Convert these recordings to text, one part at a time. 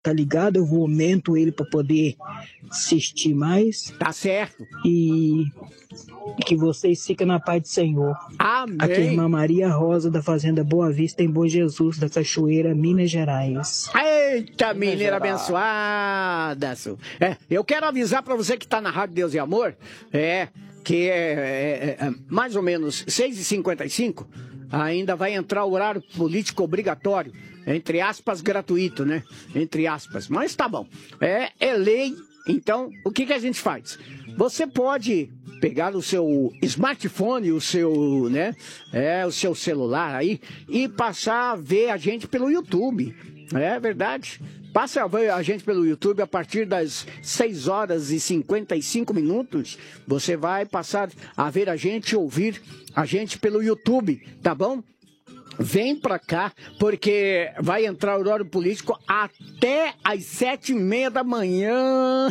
tá ligado? Eu vou aumento ele para poder assistir mais. Tá certo. E que vocês fiquem na paz do Senhor. Amém. Aqui é a irmã Maria Rosa, da Fazenda Boa Vista, em Bom Jesus, da Cachoeira, Minas Gerais. Eita, mineira abençoada. Eu quero avisar para você que está na Rádio Deus e Amor, que mais ou menos 6h55, ainda vai entrar o horário político obrigatório, entre aspas, gratuito, né? Entre aspas, mas tá bom. É lei, então o que a gente faz? Você pode pegar o seu smartphone, o seu celular aí, e passar a ver a gente pelo YouTube. É verdade. Passa a ver a gente pelo YouTube a partir das 6h55. Você vai passar a ver a gente, ouvir a gente pelo YouTube, tá bom? Vem pra cá, porque vai entrar o horário político até às 7h30 da manhã.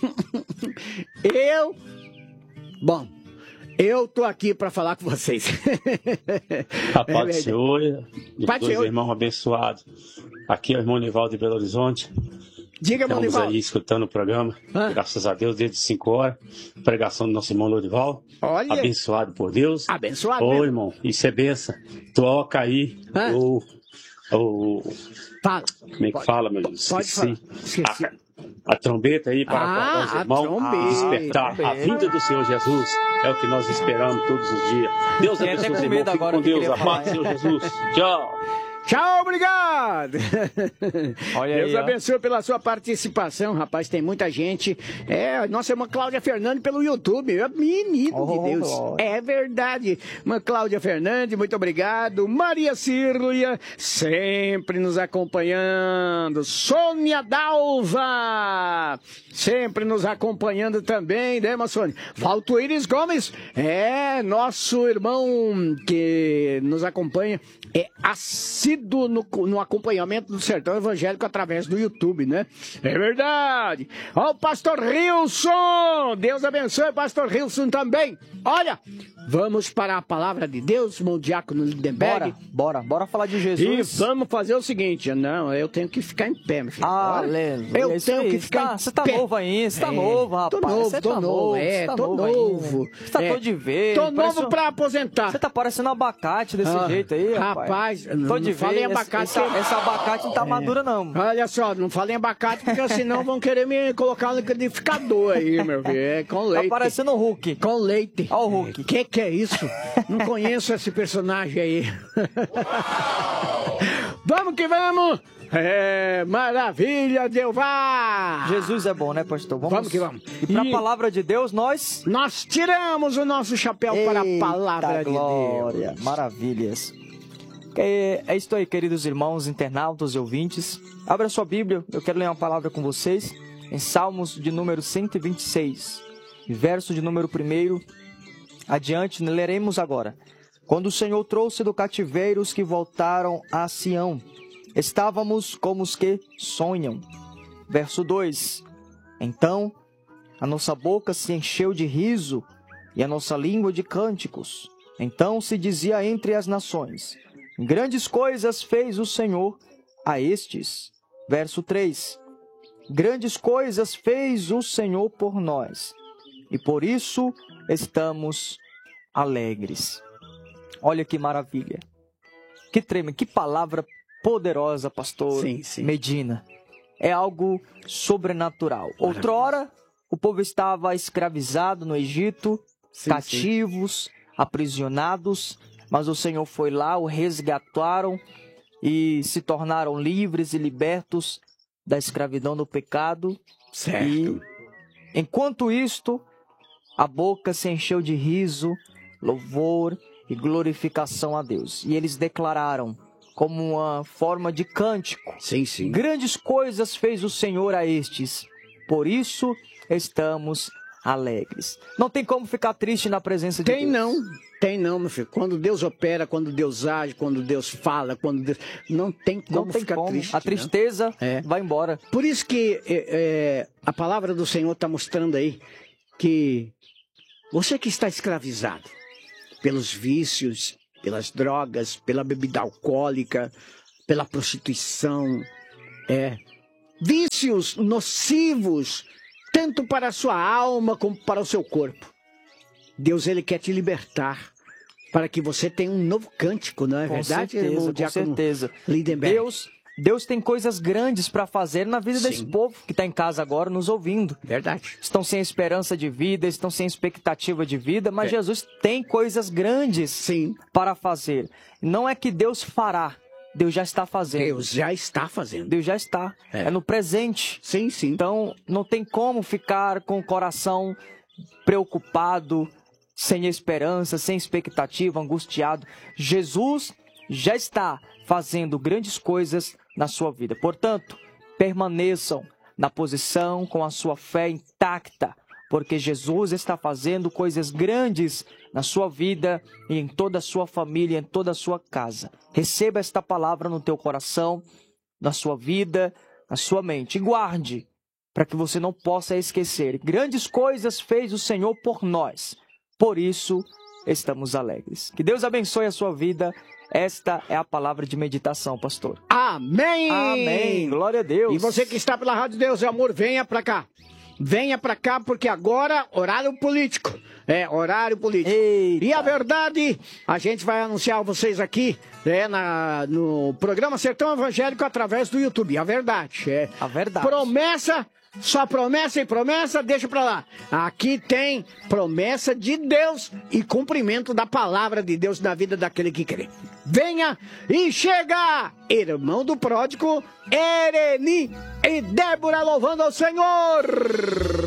Eu tô aqui para falar com vocês. A paz do Senhor e todos os irmãos abençoados. Aqui é o irmão Nivaldo de Belo Horizonte. Diga, irmão Estamos Nivaldo. aí escutando o programa, graças a Deus, desde 5 horas. Pregação do nosso irmão Lorival. Olha. Abençoado por Deus. Abençoado. Ô, irmão, isso é benção. Toca aí Fala. Como é que fala, meu Deus? Pode falar. Esqueci. A trombeta aí para acordar os irmãos, despertar a vinda do Senhor Jesus. É o que nós esperamos todos os dias. Deus abençoe os irmãos. Fique com Deus. A paz do Senhor Jesus. Tchau. Tchau, obrigado! Olha Deus aí, abençoe pela sua participação, rapaz, tem muita gente. Nossa irmã Cláudia Fernandes pelo YouTube, menino de Deus. É verdade. Irmã Cláudia Fernandes, muito obrigado. Maria Círlia, sempre nos acompanhando. Sônia Dalva, sempre nos acompanhando também, né, Sônia? Valtuíris Gomes, nosso irmão que nos acompanha, assíduo no acompanhamento do Sertão Evangélico através do YouTube, né? É verdade. Ó, o pastor Rilson, Deus abençoe o pastor Rilson também. Olha, vamos para a palavra de Deus, irmão Diácono Lindenberg. Bora falar de Jesus. E vamos fazer o seguinte, eu tenho que ficar em pé, meu filho. Aleluia. Eu tenho que ficar em pé. Você tá novo ainda, você tá novo, rapaz. Tô novo. Você tá todo de verde. Tô novo pra aposentar. Você tá parecendo um abacate desse jeito aí, rapaz. Não falei abacate. Esse abacate não tá madura, não. Olha só, não falei abacate, porque senão vão querer me colocar no liquidificador aí, meu filho. Com leite. Tá parecendo o Hulk. Com leite. Olha o Hulk. Que é isso? Não conheço esse personagem aí. Vamos que vamos! Maravilha, Jeová! Jesus é bom, né, pastor? Vamos que vamos. E para a palavra de Deus, nós tiramos o nosso chapéu para a palavra glória, de Deus. Maravilhas. É isso aí, queridos irmãos, internautas e ouvintes. Abra sua Bíblia, eu quero ler uma palavra com vocês em Salmos de número 126, verso de número 1. Adiante, leremos agora. Quando o Senhor trouxe do cativeiro os que voltaram a Sião, estávamos como os que sonham. Verso 2. Então, a nossa boca se encheu de riso e a nossa língua de cânticos. Então se dizia entre as nações, grandes coisas fez o Senhor a estes. Verso 3. Grandes coisas fez o Senhor por nós, e por isso estamos alegres. Olha que maravilha. Que tremendo, que palavra poderosa, pastor Medina. É algo sobrenatural. Outrora, o povo estava escravizado no Egito, cativos, aprisionados, mas o Senhor foi lá, o resgataram e se tornaram livres e libertos da escravidão do pecado. Certo. E, enquanto isto, a boca se encheu de riso, louvor e glorificação a Deus. E eles declararam, como uma forma de cântico, grandes coisas fez o Senhor a estes, por isso estamos alegres. Não tem como ficar triste na presença de Deus. Tem não, meu filho. Quando Deus opera, quando Deus age, quando Deus fala, quando Deus... Não tem como ficar triste. A tristeza vai embora. Por isso que a palavra do Senhor está mostrando aí que você que está escravizado pelos vícios, pelas drogas, pela bebida alcoólica, pela prostituição, vícios nocivos, tanto para a sua alma como para o seu corpo. Deus, ele quer te libertar para que você tenha um novo cântico, não é verdade? Com certeza. Deus tem coisas grandes para fazer na vida desse povo que está em casa agora nos ouvindo. Verdade. Estão sem esperança de vida, estão sem expectativa de vida, mas Jesus tem coisas grandes para fazer. Não é que Deus fará, Deus já está fazendo. Deus já está fazendo. Deus já está. É no presente. Sim. Então, não tem como ficar com o coração preocupado, sem esperança, sem expectativa, angustiado. Jesus já está fazendo grandes coisas na sua vida. Portanto, permaneçam na posição com a sua fé intacta, porque Jesus está fazendo coisas grandes na sua vida e em toda a sua família, em toda a sua casa. Receba esta palavra no teu coração, na sua vida, na sua mente. E guarde, para que você não possa esquecer. Grandes coisas fez o Senhor por nós. Por isso, estamos alegres. Que Deus abençoe a sua vida. Esta é a palavra de meditação, pastor. Amém! Amém! Glória a Deus! E você que está pela Rádio Deus e Amor, venha para cá. Venha para cá, porque agora, horário político. Horário político. Eita. E a verdade, a gente vai anunciar a vocês aqui, no programa Sertão Evangélico através do YouTube. A verdade. A verdade. Promessa. Só promessa e promessa, deixa pra lá. Aqui tem promessa de Deus e cumprimento da palavra de Deus na vida daquele que crê. Venha e chega, irmão do pródigo, Ereni e Débora louvando ao Senhor.